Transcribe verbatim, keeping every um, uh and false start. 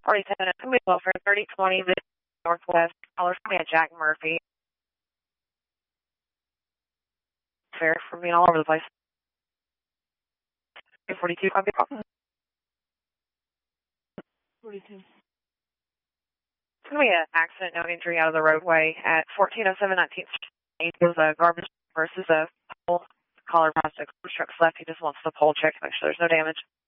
Party ten, it's going to be Wilfred, thirty twenty, Northwest, caller for me at Jack Murphy. Fair for being all over the place. forty-two, copy. forty-two. It's going to be an accident, no injury out of the roadway at fourteen oh seven nineteenth Street. There's a garbage versus a pole. Caller passed a garbage truck's left. He just wants the pole checked to make sure there's no damage.